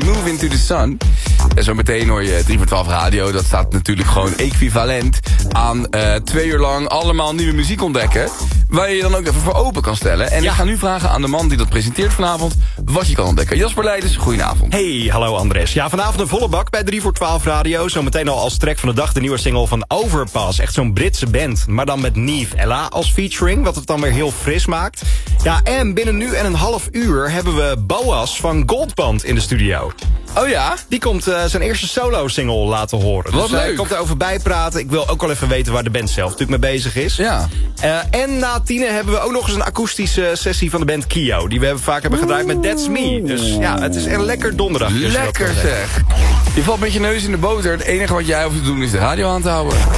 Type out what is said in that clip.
Move Into The Sun. En zo meteen hoor je 3 voor 12 radio. Dat staat natuurlijk gewoon equivalent aan 2 uur lang allemaal nieuwe muziek ontdekken. Waar je je dan ook even voor open kan stellen. En ik ga nu vragen aan de man die dat presenteert vanavond wat je kan ontdekken. Jasper Leydens, goedenavond. Hey, hallo Andres. Ja, vanavond een volle bak bij 3 voor 12 radio. Zometeen al als track van de dag de nieuwe single van Overpass. Echt zo'n Britse band, maar dan met Niamh Ella als featuring. Wat het dan weer heel fris maakt. Ja, en binnen nu en een half uur hebben we Boas van Goldband in de studio. Oh ja? Die komt zijn eerste solo-single laten horen. Wat dus leuk. hij komt erover bijpraten. Ik wil ook wel even weten waar de band zelf natuurlijk mee bezig is. Ja. En na 10 hebben we ook nog eens een akoestische sessie van de band Kio. Die we vaak hebben gedraaid met That's Me. Dus ja, het is een lekker donderdag. Lekker zeg. Je valt met je neus in de boter. Het enige wat jij hoeft te doen is de radio aan te houden.